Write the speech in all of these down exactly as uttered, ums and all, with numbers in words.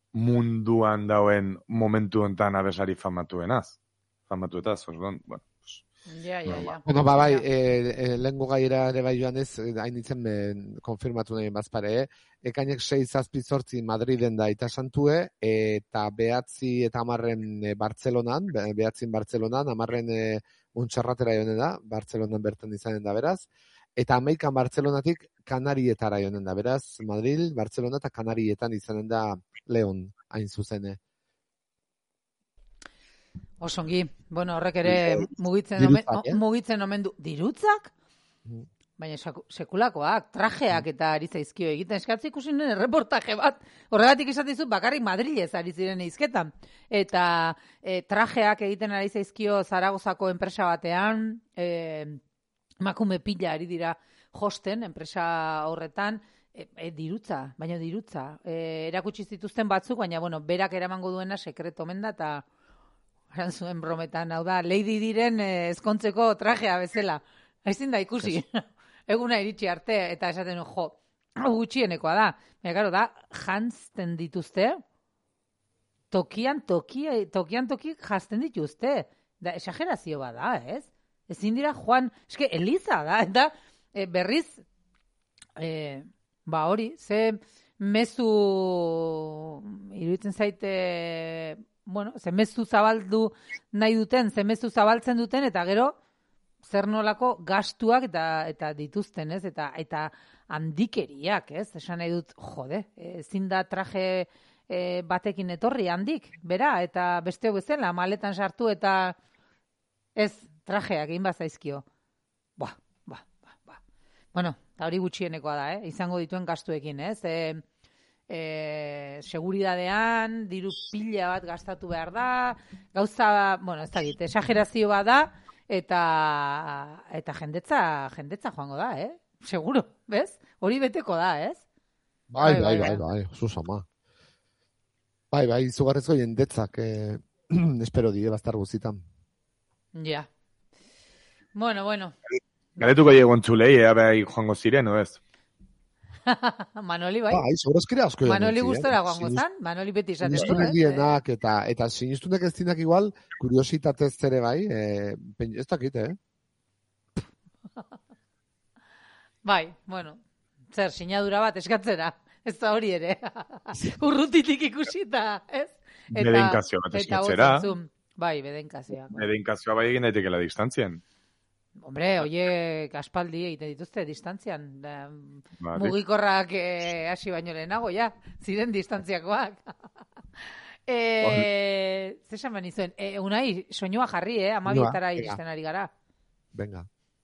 munduan dauen momentu enten abesari famatuenaz. Famatuetaz, osgon, bueno. Ja, ja, ja. Bueno, ba, bai, e, e, lehengo gaira ere bai joan ez, hain ditzen ben, konfirmatu nahi bazpare, eh? Ekainek sei zazpi zortzi Madriden da itasantue, eta behatzi eta amarren Bartzelonan, behatzin Bartzelonan, amarren e, Montserratera joanen da, Bartzelonan bertan izanen da beraz, eta amaikan Bartzelonatik Kanarietara joanen da, beraz, Madrid, Bartzelona eta Kanarietan izanen da Leon, hain zuzene. Osongi, bueno, horrek ere mugitzen omen, Dirutzak, eh? mugitzen omen du. Dirutzak? Mm. Baina saku- sekulakoak, trajeak eta ari zaizkio egiten. Eskatzi ikusi nuen erreportaje bat. Horregatik esaten dizut bakarrik Madrilez ari ziren hizketan. Eta e, trajeak egiten ari zaizkio Zaragozako enpresa batean, e, emakume pila ari dira josten enpresa horretan, e, e, dirutza, baina dirutza. E, erakutsi zituzten batzuk, baina bueno, berak eramango duena sekreto omen da, eta eran zuen brometan, hau da, Lady diren eh, ezkontzeko trajea bezala. Ezin da ikusi. Eguna iritsi arte, eta esaten du, jo, hau gutxienekoa da. Baina, karo, da, jantzten dituzte, tokian, tokia, tokian toki jantzten dituzte. Da, esagerazio bat da, ez? Ezin dira, Juan, eske, Eliza da, eta e, berriz, e, ba hori, ze mezu, iruditzen zaite, bueno, ze mezu zabaldu nahi duten, ze mezu zabaltzen duten, eta gero, zer nolako gastuak eta eta dituzten, ez? Eta eta handikeriak, ez? Esan nahi dut, jode, ezin da traje e, batekin etorri handik, bera, eta beste bezala, maletan sartu eta ez trajeak egin bazaizkio. Ba, ba, ba, ba. Bueno, eta hori gutxienekoa da, eh? Izango dituen gastuekin, ez? E, e, seguridadean, diru pila bat gastatu behar da, gauza, bueno, ez da gite, esagerazio bat da, eta eta jendetza, jendetza joango da, eh? Seguro, bez? Hori beteko da, ez? Bai, bai, bai, bai, susama. Bai, bai, izugarrezko jendetzak, eh, espero die, bastar guzitan. Ja. Bueno, bueno. Galetuko llegon txulei, ea behai joango ziren, o ez? Manoli, bai. Bai, segurazkera asko joan. Manoli gustora joango zan, Manoli beti izaten du, Sinistunek dienak, eta, eta sinistunek ez dinak igual, kuriositatez ere bai, eh, pen, ez dakit, eh? Bai, bueno, zer, sinadura bat eskatzera, ez da hori ere. Urrutitik ikusita, ez? Eta, Bedeinkazio bat eskatzera. Bai, bedeinkazioa. Bedeinkazioa bai egin daitekela distantzien. Hombre, oie, aspaldi egiten dituzte distantzian. Da, Bari. mugikorrak eh, hasi baino lehenago, ja, ziren distantziakoak. eh, Zesan bani zuen, eh, unai, soinua jarri, eh? Amabietara iristen ari gara. Venga.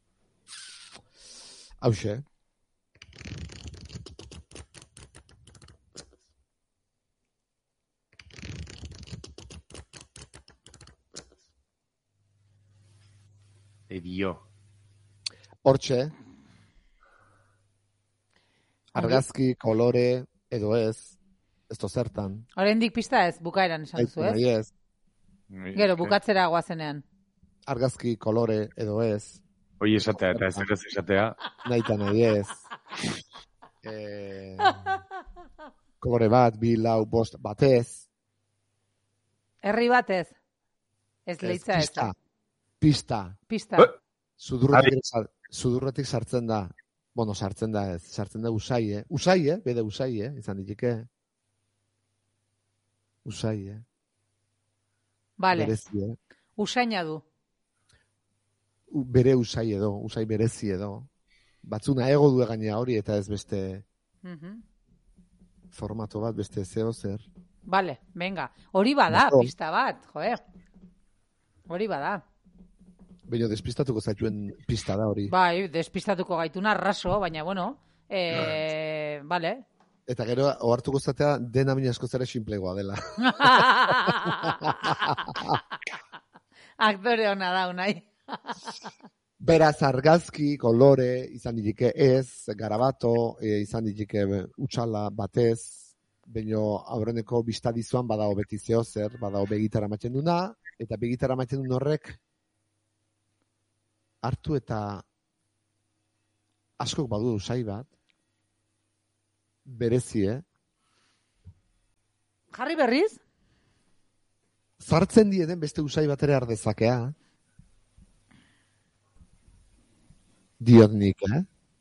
Hauxe. Edio. Hortxe. Argazki, kolore, edo ez. Ez to zertan. Oraindik pista ez, bukaeran esan duzu, ez? Nahi ez. Gero, bukatzera guazenean. Argazki, kolore, edo ez. Hoi esatea, eta ez ez esatea. Nahi eta nahi ez. Eh, kolore bat, bi, lau, bost, batez. Herri batez. Ez leitza ez. Pista. Pista. Pista. Eh? Sudurretik, sudurretik sartzen da. Bueno, sartzen da ez. Sartzen da usai, eh? Usai, eh? Bede usai, eh? Izan ditike. Usai, eh? Vale. Berezi, eh? Usaina du. U, bere usai edo, usai berezi edo. Batzuna ego du gainea hori eta ez beste Uh-huh. formato bat, beste zeo zer. Vale, venga. Hori bada, Nazo. pista bat, joder. Hori bada. Baina despistatuko zaituen pista da hori. Bai, despistatuko gaituna raso, baina bueno, eh, vale. Eta gero, ohartuko zatea, dena mina asko zera sinplegoa dela. Aktore hona da, unai. Beraz, argazki, kolore, izan ditike ez, garabato, e, izan ditike utxala batez, baino aurreneko bistadizuan badao beti zeo zer, badao begitara maten duna, eta begitara maten duen horrek hartu eta askok badu usai bat, berezi, eh? Jarri berriz? Zartzen dienen beste usai bat ere ardezakea. Diot nik, eh?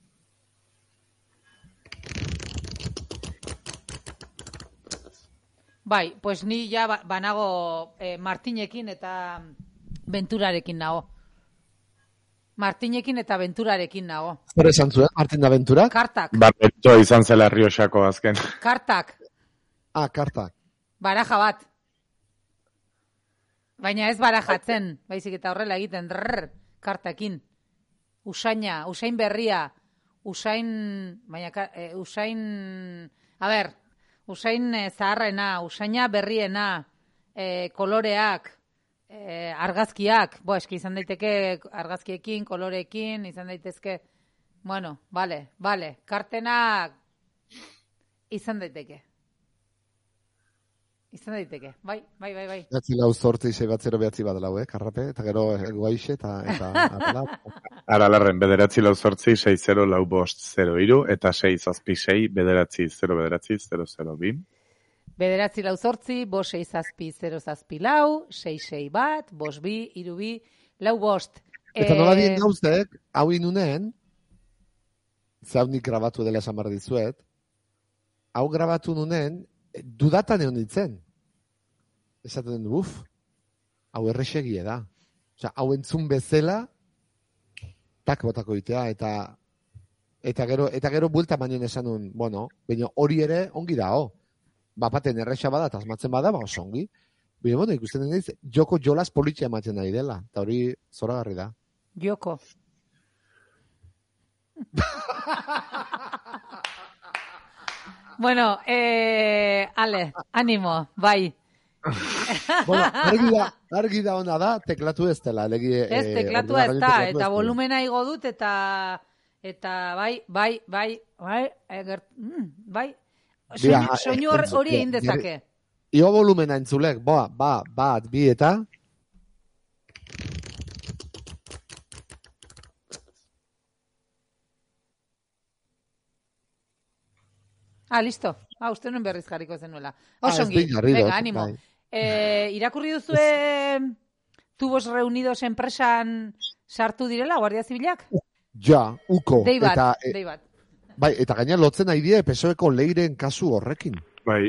Bai, pues ni ja ba- banago eh, Martinekin eta Venturarekin nago. Martinekin eta Venturarekin nago. Zer esan zuen, Martin da Ventura? Kartak, Barreto izan zela Rioxako azken. kartak, Ah, kartak. baraja bat. Baina ez barajatzen, baizik eta horrela egiten, drrr, kartakin. Usaina, usain berria, usain, baina, ka- eh, usain, a ber, usain eh, zaharrena, usaina berriena, eh, koloreak, eh, argazkiak, bo, eski izan daiteke argazkiekin, koloreekin, izan daitezke, bueno, vale, vale, kartenak izan daiteke. Izan daiteke, bai, bai, bai, bai. Behatzi lau zortzi, sei bat zero behatzi bat lau, eh? Karrape, eta gero guaixe, eta... eta atala. Aralarren, bederatzi lau zortzi, sei zero lau bost zero iru, eta sei zazpi sei, bederatzi zero bederatzi zero zero bi. Bederatzi lau zortzi, bost sei zazpi, zero zazpi lau, sei sei bat, bost bi, iru bi, lau bost. Eta nola dien Eh, gauzek, hau inunen, ze hau nik grabatu dela esan behar dizuet, hau grabatu nunen, dudatan egon ditzen. Esaten den, uf, hau erresegie da. Osea, hau entzun bezala, tak botako ditea, eta eta gero, eta gero buelta manien esan nun, bueno, baina hori ere ongi dao. Bapaten erresa bada, eta asmatzen bada, ba oso ongi. Baina, bueno, ikusten den diz, joko jolas politxea ematen nahi dela, eta hori zoragarri da. Joko. Bueno, eh, ale, animo, bai. Bueno, argi da, argi da ona da, teklatu ez dela. Legi, Ez, teklatua ez da, eta volumena igo dut, eta, eta bai, bai, bai, bai, egert, mm, bai, soinu, Bira, soinu hor- entzun, hori egin nire- dezake. Io volumena entzulek, ba, ba, bat, bi eta... Ah, listo. Ah, uste nuen berriz jarriko zenuela. Ah, Oso ez ongi, dit jarri dut, venga, animo. bai. Eh, irakurri duzue tubos reunidos enpresan sartu direla, Guardia Zibilak? Ja, uko. Dei bat, eta, e, dei bat. bai, eta gaina lotzen nahi die P S O E ko leiren kasu horrekin. Bai,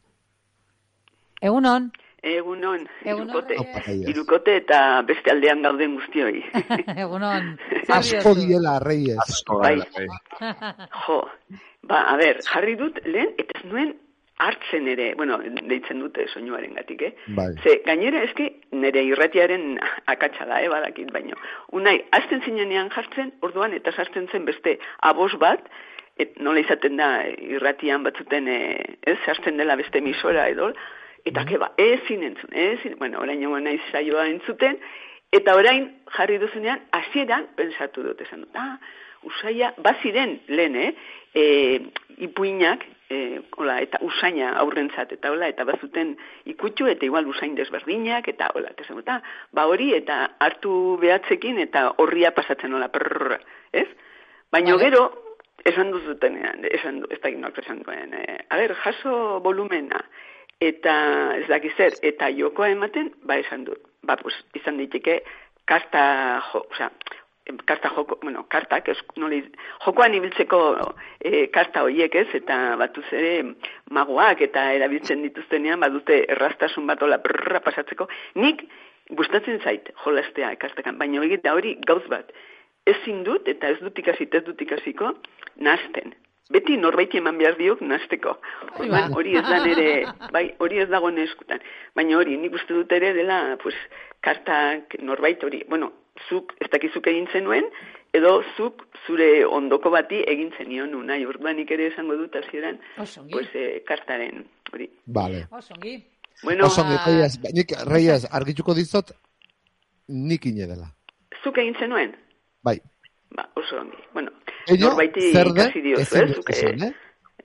Egunon. Egunon, Egunon, irukote. Reyes. Irukote eta beste aldean gauden guztioi. Egunon. Zer Asko diozu? diela, Reyes. asko Bai. gara, bai. Jo, ba, a ber, jarri dut lehen, eta ez nuen hartzen ere, bueno, deitzen dute soinuaren gatik, eh? Bai. Ze, gainera eski nire irratiaren akatsa da, eh, badakit, baino. Unai, azten zinenean jartzen, orduan, eta sartzen zen beste abos bat, et, nola izaten da irratian batzuten, eh, ez, sartzen dela beste emisora edo, eta keba, ezin entzun, ezin, bueno, orain egon naiz saioa entzuten, eta orain jarri duzunean, hasieran pensatu dut, esan dut, ah, usaia, baziren lehen, eh, e, ipuinak, e, hola, eta usaina aurrentzat, eta hola, eta bazuten ikutxu, eta igual usain desberdinak, eta hola, eta esan dut, ah, ba hori, eta hartu behatzekin, eta horria pasatzen hola, prrrr, ez? Baina Vale. gero, esan duzutenean, esan du, ez da inoak esan duen, eh, a ber, jaso volumena, eta ez dakiz zer, eta jokoa ematen, ba esan dut, ba, pues, izan diteke, karta, jo, osea, karta joko, bueno, kartak, ez, noli, jokoan ibiltzeko e, karta horiek ez, eta batuz ere magoak eta erabiltzen dituztenean, badute erraztasun bat ola brrra pasatzeko, nik gustatzen zait jolastea ikastekan, baina hori da hori gauz bat, ezin dut, eta ez dut ikasi, ez dut ikasiko, nahasten. Beti norbaiti eman behar diok nahasteko. Orduan, hori ez da nere, bai, hori ez dago eskutan. Baina hori, nik uste dut ere dela, pues, kartak norbait hori, bueno, zuk, ez dakizuk egin zenuen, edo zuk zure ondoko bati egin zenion nahi. Orduan nik ere esango dut hasieran, Oso ongi. pues, eh, kartaren, hori. Vale. Oso ongi. Bueno, Oso ongi, Reyes, nik, Reyes, argituko dizot, nik ine dela. zuk egin zenuen? Bai. Ba, oso ongi. Bueno, Ello, norbaiti zer den, ikasi diozu, ezin eh? dut Zuk, esan, eh? eh?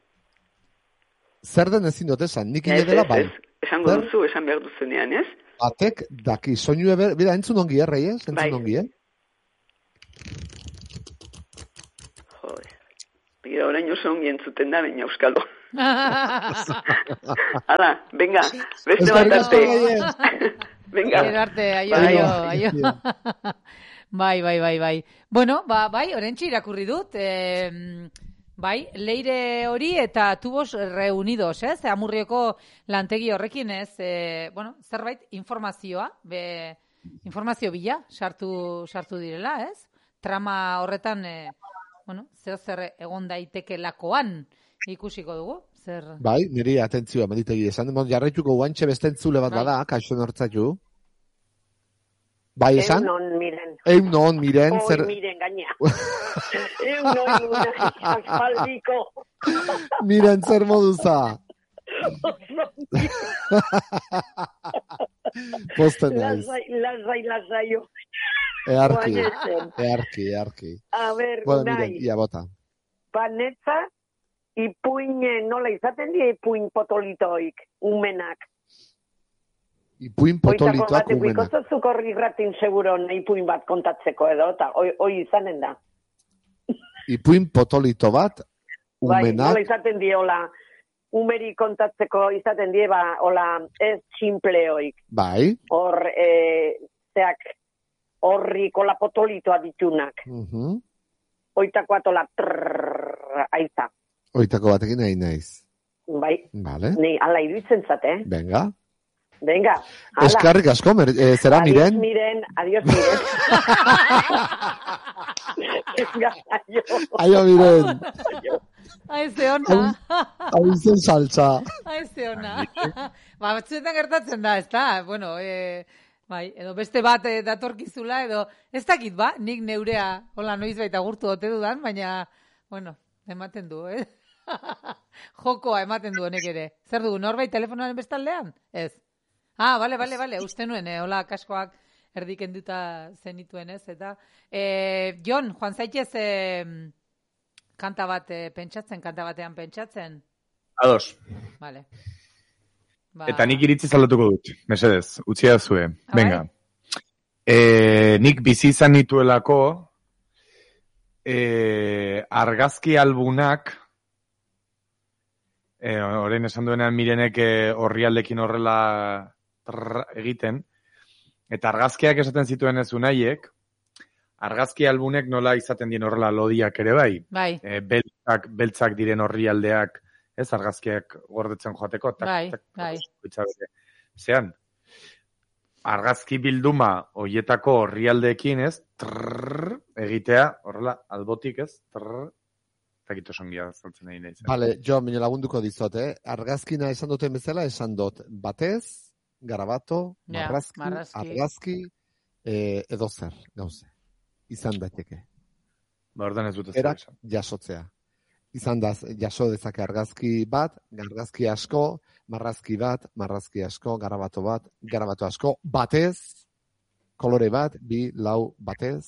Zer den ezin dut esan, nik ine Ez, dela, ez, bai. ez. Esango Zer? duzu, esan behar duzunean, ez? Batek, daki, soinu eber, bida, entzun ongi, eh, Reyes? Entzun Bai. ongi, eh? Joder. Begira, orain oso ongi entzuten da, baina euskalo. Hala, venga, beste bat arte. Venga. Gero arte, aio, aio, aio. Bai, bai, bai, bai. Bueno, ba, bai, orentxe irakurri dut. Eh, bai, leire hori eta tubos reunidos, ez? Amurrioko lantegi horrekin, ez? Eh, bueno, zerbait informazioa, be, informazio bila sartu, sartu direla, ez? Trama horretan, eh, bueno, zer zer egon daiteke lakoan ikusiko dugu. Zer... Bai, niri atentzioa, meditegi esan. Jarraituko guantxe beste entzule bat bada, kaixo nortzatu. Bai, esan? Eunon, miren. Eunon, miren. Oi, zer... miren, gaina. Eunon, una aspaldiko. Miren, zer moduza. Posten naiz. Lasai, lasai, lasaio. Earki, earki, earki. A ver, bueno, nahi. Miren, ia bota. Banetza, ipuin, nola izaten die ipuin potolitoik, umenak. Ipuin potolitoak umenak. Oitako horri ratin seguro ipuin bat kontatzeko edo, eta hoi izanen da. Ipuin potolito bat, umenak. Bai, nola izaten die, hola, umeri kontatzeko izaten die, ba, hola, ez tximpleoik. Bai. Hor, e, zeak, horri kola potolitoa ditunak. Uh-huh. Oitako atola, trrrr, aiza. Oitako batekin nahi naiz. Bai. Vale. Ni, ala iruditzen zate, eh? Venga. Venga, ala. Eskarrik asko, mer, eh, zera adiós, miren? miren? Adiós, miren. Venga, aio. Aio, miren. Aize ona. Hau izen saltza. Aize ona. Ba, batzuetan gertatzen da, ez da? Bueno, e, bai, edo beste bat e, datorkizula, edo ez dakit ba, nik neurea, hola, noiz baita gurtu ote dudan, baina, bueno, ematen du, eh? Jokoa ematen du honek ere. Zer dugu, norbait telefonoaren bestaldean? Ez. Ah, bale, bale, bale, uste nuen, eh? Hola, kaskoak erdiken duta zenituen, ez? Eta, eh, Jon, joan zaitez eh, kanta bat eh, pentsatzen, kanta batean pentsatzen? Ados. Vale. Ba... Eta nik iritzi zaldatuko dut, mesedez, utzi da zue. Ah, venga. E, nik bizi izan nituelako e, argazki albunak, e, orain esan duenean mirenek orrialdekin horrela trrr, egiten, eta argazkiak esaten zituen ez unaiek, argazki albunek nola izaten dien horrela lodiak ere bai. Bai. E, beltzak, beltzak diren orrialdeak, ez argazkiak gordetzen joateko. Tak, bai, tak, bai. Zean, argazki bilduma hoietako orrialdeekin, ez, trrr, egitea, horrela, albotik, ez, trrr, takito songia zaltzen egin nahi. Vale, jo, mino lagunduko dizot, eh? Argazkina esan duten bezala, esan dut, batez, garabato, ja, marrazki, marrazki, argazki, eh, edo zer, gauze. Izan daiteke. Ba, ordan ez dut ez Erak jasotzea. Izan da, jaso dezake argazki bat, argazki asko, marrazki bat, marrazki asko, garabato bat, garabato asko, batez, kolore bat, bi, lau, batez.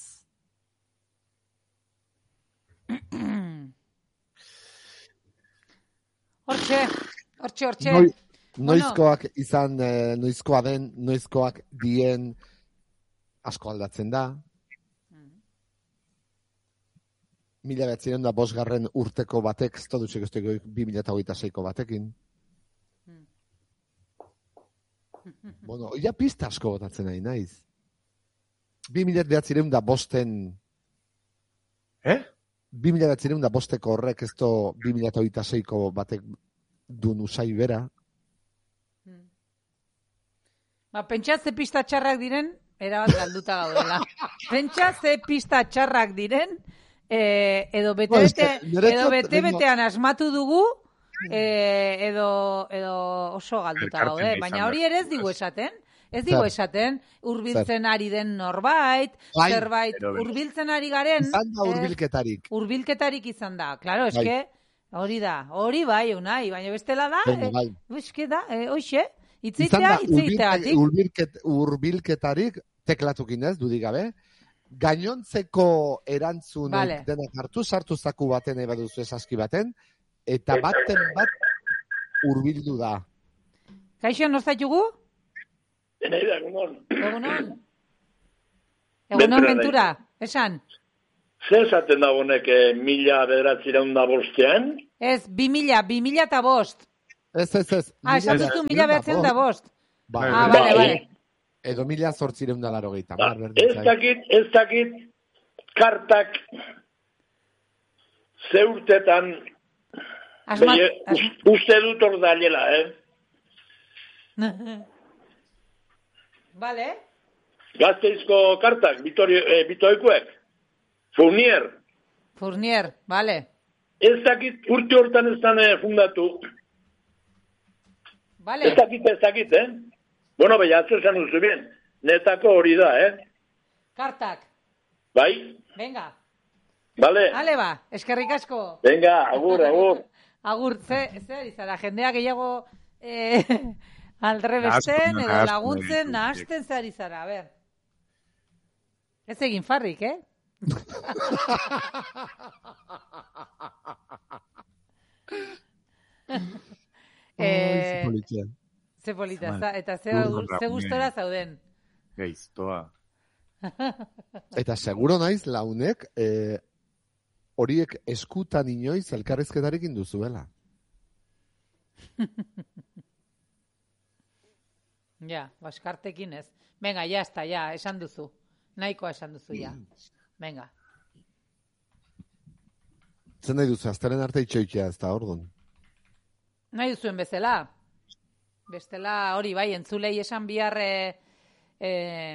Hortxe, hortxe, hortxe. Noi, noizkoak bueno. izan, eh, noizkoa den, noizkoak dien asko aldatzen da. Mila behatzen da bosgarren urteko batek, ez da dutxek ez dugu bi mila eta hogeita seiko batekin. Bueno, ia pista asko botatzen nahi, naiz. Bi mila behatzen da bosten... Eh? Bi mila behatzen da bosteko horrek ez do bi mila eta hogeita seiko batek dun usai bera. Ba, pentsa ze pista txarrak diren, erabat galduta gaudela. Pentsa ze pista txarrak diren, Eh, edo bete-bete, edo bete-betean asmatu dugu, eh, edo, edo oso galduta gaude. Baina hori ere ez digu esaten. Ez digu esaten, hurbiltzen ari den norbait, zerbait, hurbiltzen ari garen... Izan da hurbilketarik. Eh, hurbilketarik izan da. Claro, eske, hori da, hori bai, unai, baina bestela da, eh, eske da, eh, hoxe, itzitea, itzeiteatik. Hurbilketarik, teklatukin ez, dudik gabe, gainontzeko erantzunek vale. Denak hartu, sartu zaku baten nahi baduzu esaski baten, eta baten bat hurbildu da. Kaixo, norzaitugu? Enaida, egunon. Egunon? Egunon, Ventura, esan? Zer esaten da honek eh, mila bederatzireun da bostean? Ez, bi mila, bi mila eta bost. Ez, ez, ez. Ah, esan Mila duzu mila behatzen da bost. Ba, Ah, Bai. bale, bale. Edo mila zortzireun da laro gehieta. Ba, ez dakit, ez dakit, kartak zeurtetan Asmat, behi, asmat. uste dut hor dalela, eh? Bale. Gazteizko kartak, Vitorio, eh, Vitoikoek, Fournier, Fournier, bale. ez dakit urte hortan ez dan eh, fundatu, Bale. ez dakit, ez dakit, eh? Bueno, beha, atzo esan duzu bien, netako hori da, eh? Kartak. Bai? Venga. Bale? Ale ba, eskerrik asko. Venga, agur, agur. Agur, ze, ze ari zara, jendea gehiago eh, aldrebesten Nahasten, edo nahasten, laguntzen, nahasten. nahasten ze ari zara, a ber. Ez egin farrik, eh? eh, ze polita, za- eta ze, ze gustora zauden. Geiztoa. Eta seguro naiz launek eh, horiek eskutan inoiz elkarrezketarekin duzuela. Ja, baskartekin ez. Venga, ya está, ya, esan duzu. Nahikoa esan duzu, ja. Venga. Zer nahi duzu, aztaren arte itxoikia ez da, orduan. Nahi duzuen bezala. Bestela hori bai, entzulei esan bihar eh, eh,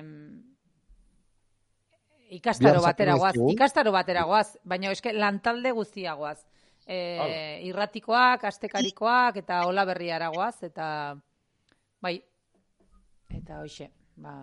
ikastaro Bihar batera saken goaz. dizkigu. Ikastaro batera goaz, baina eske lantalde guztia goaz. Eh, irratikoak, astekarikoak eta hola berriara goaz, eta bai, eta hoxe, ba...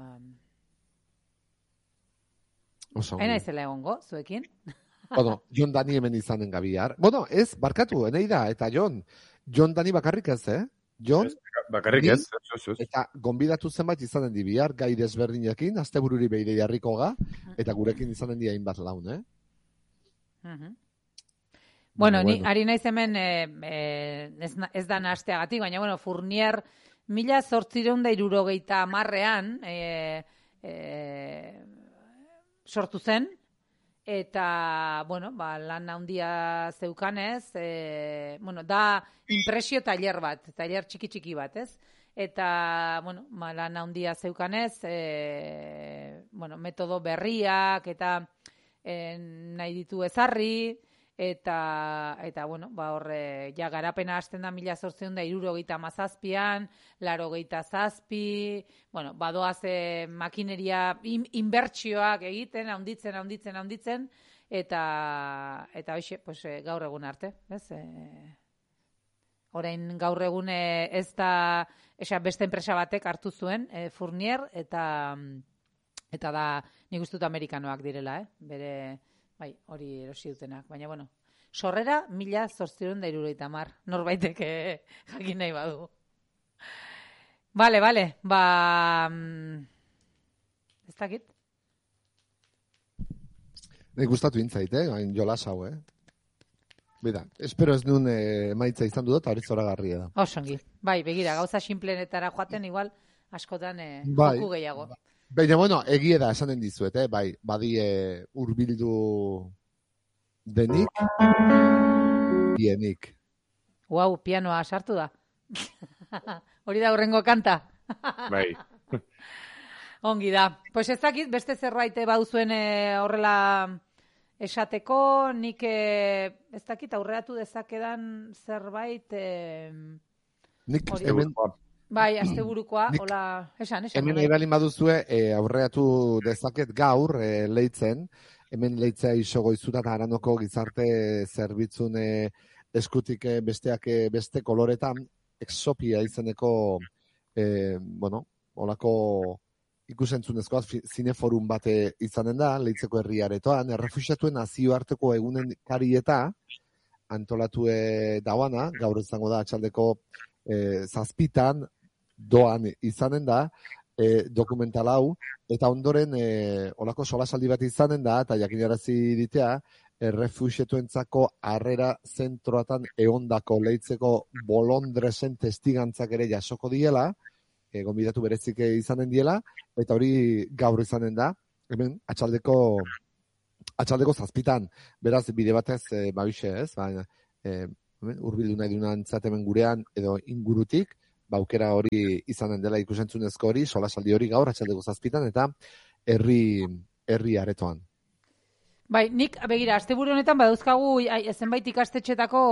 Oso. Haina izela egongo, zuekin? Bueno, Jon Dani hemen izanen gabiar. Bueno, ez, barkatu, enei da, eta Jon. Jon Dani bakarrik ez, eh? Jon, Bakarrik Ni- ez, ez, ez, ez. eta gonbidatu zenbait izanen di bihar, gai desberdinekin, astebururi beide jarriko ga, eta gurekin izanen di hainbat laun, eh? Mhm. Bueno, ni Bueno. ari naiz hemen eh, eh, ez, na- ez da nahasteagatik, baina bueno, Fournier mila zortzireun da irurogeita hamarrean eh, eh, sortu zen, eta, bueno, ba, lan handia zeukanez, eh, bueno, da impresio tailer bat, tailer txiki-txiki bat, ez? Eta, bueno, ba, lan handia zeukanez, eh, bueno, metodo berriak, eta eh, nahi ditu ezarri, eta, eta bueno, ba, horre, ja, garapena hasten da mila zortziehun da hirurogeita hamazazpian, laurogeita zazpi, bueno, badoaz eh, makineria, in, inbertsioak egiten, handitzen, handitzen, handitzen, eta, eta hoxe, pues, eh, gaur egun arte, ez? Eh, orain gaur egun eh, ez da, esa, beste enpresa batek hartu zuen, eh, Fournier, eta, eta da, nik uste dut amerikanoak direla, eh? Bere... Bai, hori erosi dutenak. Baina, bueno, sorrera mila zortziehun da hirurogeita hamar. Norbaitek eh, jakin nahi badu. Bale, bale, ba... mm, Ez dakit? Nik gustatu intzait, eh? Hain jolas hau, eh? Bida, espero ez nun eh, emaitza izan dut, eta hori zoragarria da. Osongi. Bai, begira, gauza simplenetara joaten, igual, askotan eh, Bai. joku gehiago. Baina, bueno, egie da, esanen dizuet, eh? Bai, badie hurbildu denik, dienik. Uau, pianoa sartu da. Hori da hurrengo kanta. Bai. Ongi da. Pues ez dakit, beste zerbait baduzuen eh, horrela esateko, nik eh, ez dakit aurreatu dezakedan zerbait... Eh, Nik Hori. hemen, bai, asteburukoa, Nik- hola... Esan, esan. hemen nahi balin baduzue, eh, aurreatu dezaket gaur eh, leitzen, hemen leitzea iso goizura eta haranoko gizarte zerbitzun eh, eskutik eh, besteak eh, beste koloretan, exopia izeneko, eh, bueno, holako ikusentzunezkoa fi- zineforum bate izanen da, leitzeko herriaretoan, errefuxiatuen nazioarteko egunen karieta, antolatu eh, dauana, gaur izango da atxaldeko eh, zazpitan, doan izanen da, eh, dokumental hau, eta ondoren eh, olako solasaldi bat izanen da, eta jakinarazi ditea, errefuxetuentzako harrera zentroatan eondako leitzeko bolondresen testigantzak ere jasoko diela, e, gonbidatu berezik izanen diela, eta hori gaur izanen da, hemen, atxaldeko atxaldeko zazpitan, beraz, bide batez, e, babixe ez, baina, e, urbildu nahi dunan hemen gurean, edo ingurutik, baukera hori izanen dela ikusentzunezko hori, solasaldi hori gaur, atxaldeko zazpitan, eta herri, herri aretoan. Bai, nik, begira, asteburu honetan badauzkagu zenbait ikastetxetako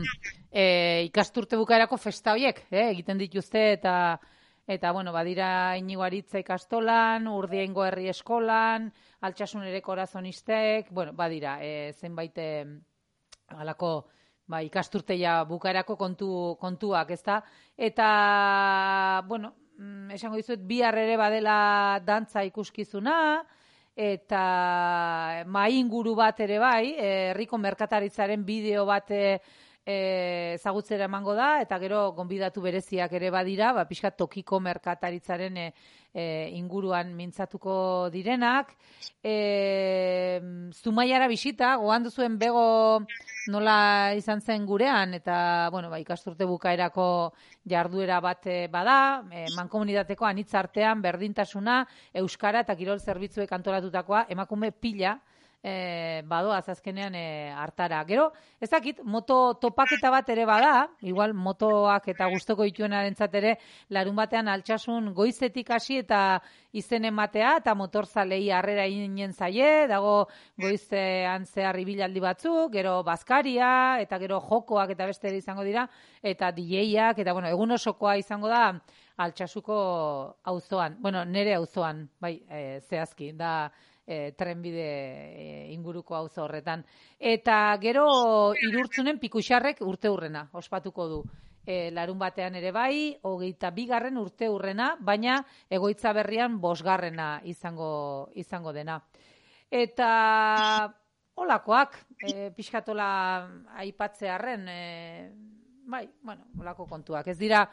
e, ikasturte bukaerako festa horiek, eh, egiten dituzte, eta eta, bueno, badira Inigo Aritza ikastolan, Urdiaingo herri eskolan, Altsasun ere korazonistek, bueno, badira, e, zenbait e, alako ba, ikasturteia bukaerako kontu, kontuak, ezta? Eta, bueno, esango dizuet, bihar ere badela dantza ikuskizuna, eta mai inguru bat ere bai, herriko merkataritzaren bideo bat ezagutzera emango da, eta gero gonbidatu bereziak ere badira, ba, pixkat tokiko merkataritzaren e, e, inguruan mintzatuko direnak. E, Zumaiara bisita, gogan duzuen bego nola izan zen gurean, eta bueno, ba, ikasturte bukaerako jarduera bat bada, e, mankomunitateko anitz artean berdintasuna, euskara eta kirol zerbitzuek antolatutakoa, emakume pila, E, badoaz azkenean e, hartara. Gero, ez dakit, moto topaketa bat ere bada, igual motoak eta gustoko dituenarentzat ere larun batean Altsasun goizetik hasi eta izen ematea, eta motorzalei harrera inen zaie, dago goizean zehar ibilaldi batzuk, gero bazkaria, eta gero jokoak eta beste ere izango dira, eta D J-ak, eta bueno, egun osokoa izango da Altsasuko auzoan, bueno, nere auzoan, bai, e, zehazki, da E, trenbide e, inguruko auzo horretan. Eta gero Irurtzunen Pikuxarrek urte hurrena ospatuko du. E, larun batean ere bai, hogeita bigarren urte hurrena, baina egoitza berrian bosgarrena izango, izango dena. Eta holakoak, e, pixkatola aipatzearren, e, bai, bueno, holako kontuak. Ez dira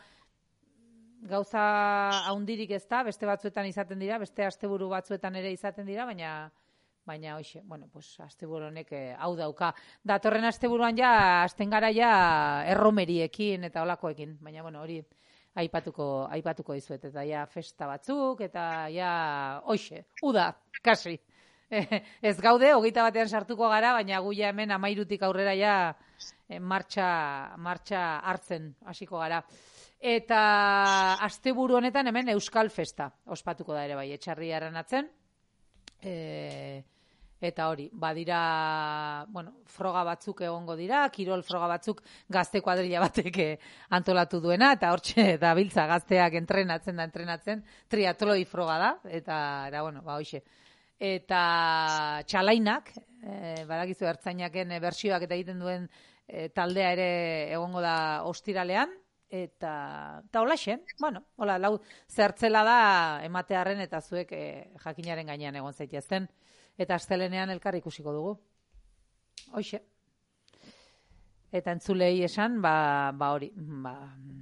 gauza haundirik ez da, beste batzuetan izaten dira, beste asteburu batzuetan ere izaten dira, baina baina hoxe, bueno, pues asteburu honek eh, hau dauka. Datorren asteburuan ja hasten gara ja erromeriekin eta holakoekin, baina bueno, hori aipatuko aipatuko dizuet, eta ja festa batzuk eta ja hoxe, uda, kasi. Ez gaude, hogeita batean sartuko gara, baina gu ja hemen amairutik aurrera ja eh, martxa, martxa hartzen hasiko gara. Eta asteburu honetan hemen Euskal Festa ospatuko da ere bai, Etxarri aranatzen. E, eta hori, badira, bueno, froga batzuk egongo dira, kirol froga batzuk gazte kuadrilla batek antolatu duena, eta hortxe dabiltza gazteak entrenatzen da, entrenatzen, triatloi froga da, eta, eta bueno, ba, hoxe. Eta txalainak, e, badakizu ertzainaken bertsioak eta egiten duen e, taldea ere egongo da ostiralean, eta eta holaxe, bueno, hola, lau zertzela da ematearren eta zuek e, jakinaren gainean egon zaitezten, eta astelenean elkar ikusiko dugu. Hoxe. Eta entzulei esan, ba, ba hori, ba,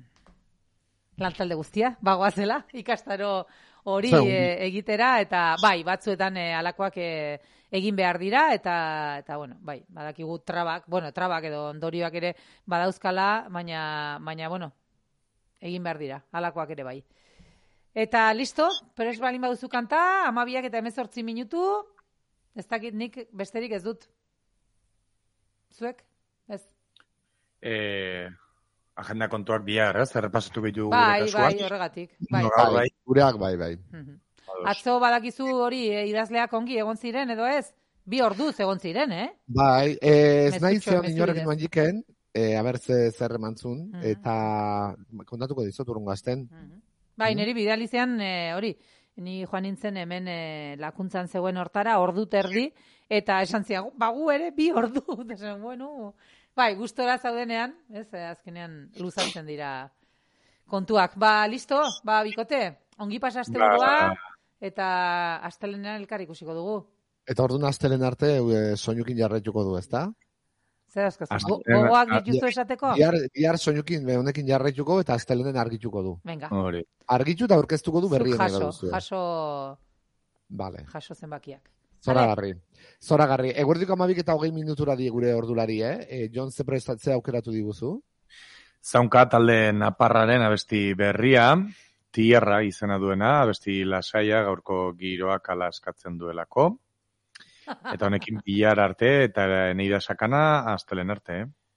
lantalde guztia, bagoazela, ikastaro hori e, egitera, eta bai, batzuetan e, alakoak e, egin behar dira, eta, eta bueno, bai, badakigu trabak, bueno, trabak edo ondorioak ere badauzkala, baina, baina, bueno, egin behar dira, alakoak ere bai. Eta listo, prest balin baduzu kanta, amabiak eta hemezortzi minutu, ez dakit nik besterik ez dut. Zuek? Ez? Eh... Agenda kontuak bihar, ez? Errepasatu bitu bai, gure kasuak. Bai, horregatik. Bai, bai, bai. Gureak, bai, bai. Uh-huh. Atzo badakizu hori, e, idazleak ongi egon ziren, edo ez? Bi orduz egon ziren, eh? Bai, eh, ez nahi zion inorrekin manjiken, eh, abertze zer emantzun, uh-huh. eta kontatuko dizot urrun gazten. Uh-huh. Bai, niri bidalizean, e, hori, ni joan nintzen hemen e, lakuntzan zegoen hortara, ordu terdi, eta esan ziago, bagu ere, bi ordu, desan, bueno... Bai, gustora zaudenean, ez, azkenean luzatzen dira kontuak. Ba, listo, ba, bikote, ongi pasa asteburua, eta astelenean elkar ikusiko dugu. Eta orduan astelen arte e, soinukin jarraituko du, ezta? Zer askazu, gogoak dituzu esateko? Bihar, bihar soinukin, honekin jarraituko eta astelenen argituko du. Venga. Argitu eta aurkeztuko du berrien. Jaso, jaso, vale. Jaso zenbakiak. Zoragarri. Zoragarri. Eguerdiko amabik eta hogei minutura di gure ordulari, eh? E, Jon, ze prestatzea aukeratu diguzu? Zaunka talde naparraren abesti berria, tierra izena duena, abesti lasaia gaurko giroak ala eskatzen duelako. Eta honekin bihar arte, eta neida sakana, astelen arte, eh?